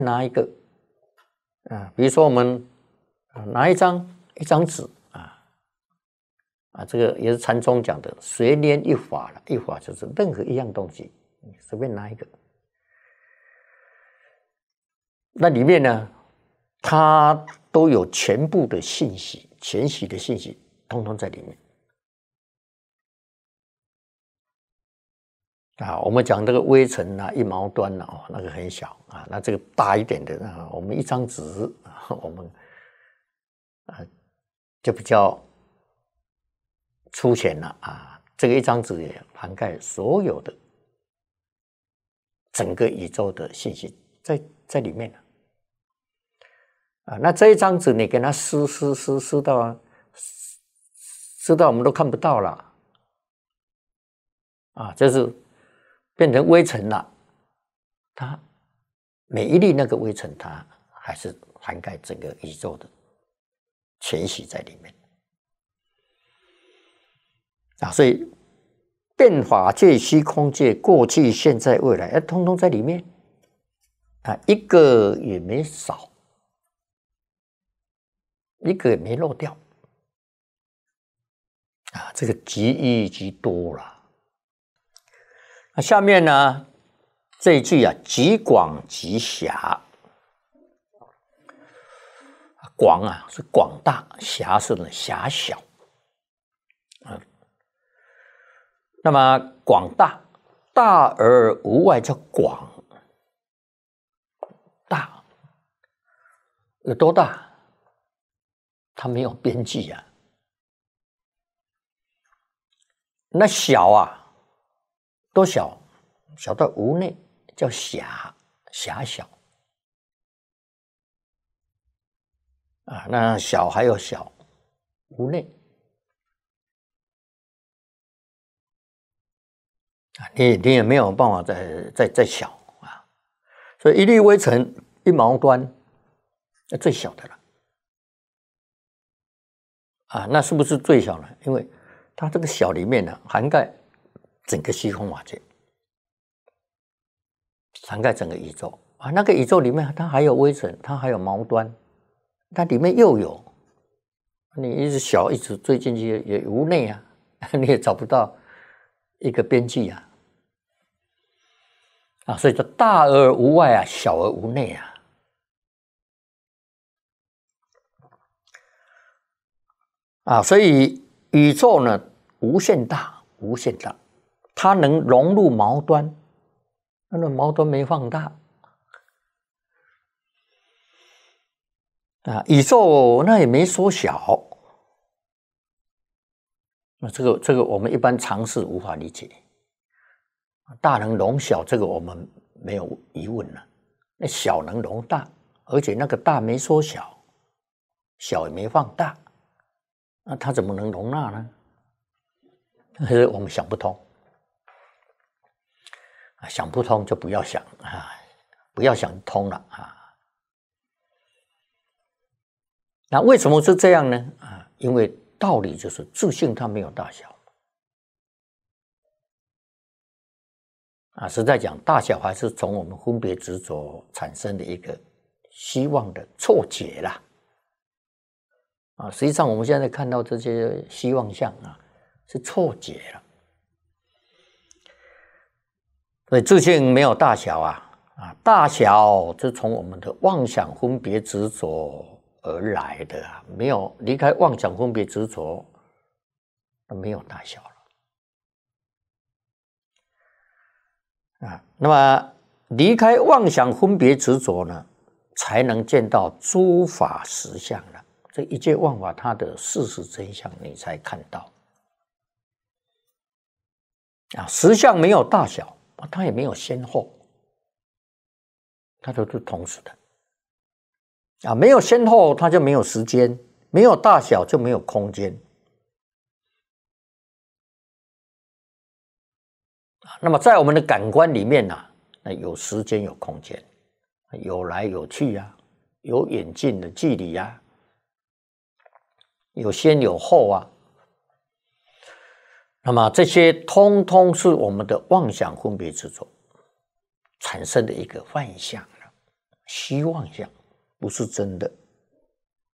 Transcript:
拿一个比如说我们拿一张纸这个也是禅宗讲的，随拈一法了。一法就是任何一样东西，你随便拿一个，那里面呢，它都有全部的信息，全息的信息，通通在里面。我们讲这个微尘一毛端那个很小那这个大一点的我们一张纸我们就比较粗浅了这个一张纸也涵盖所有的整个宇宙的信息在里面那这一张纸你给它撕到我们都看不到了就是变成微尘了，它每一粒那个微尘，它还是涵盖整个宇宙的全息在里面所以变法界、虚空界、过去、现在、未来，通通在里面一个也没少，一个也没漏掉这个极易极多了。那下面呢这一句极广极狭，广是广大，狭是狭小那么广大，大而无外叫广，大有多大？它没有边际那小多小？小到无内叫狭小那小还有小无内你也没有办法再小所以一粒微尘一毛端最小的了那是不是最小呢？因为它这个小里面涵盖整个虚空法界，涵盖整个宇宙那个宇宙里面它还有微尘，它还有毛端，它里面又有，你一直小一直追进去也无内你也找不到一个边际所以叫大而无外小而无内所以宇宙呢无限大，它能融入毛端，那毛端没放大宇宙那也没缩小，那这个我们一般常识无法理解。大能容小，这个我们没有疑问了。那小能容大，而且那个大没缩小，小也没放大，那它怎么能容纳呢？我们想不通想不通就不要想不要想通了那为什么是这样呢？因为道理就是自性它没有大小实在讲，大小还是从我们分别执着产生的一个希望的错觉啦实际上我们现在看到这些希望相是错觉了。所以自性没有大小大小是从我们的妄想分别执着而来的没有离开妄想分别执着，没有大小了那么离开妄想分别执着呢，才能见到诸法实相了。这一切万法它的事实真相你才看到实相没有大小，它也没有先后，它都是同时的没有先后它就没有时间，没有大小就没有空间那么在我们的感官里面那有时间有空间，有来有去有远近的距离有先有后那么这些通通是我们的妄想分别执着产生的一个幻象了虚妄相，不是真的。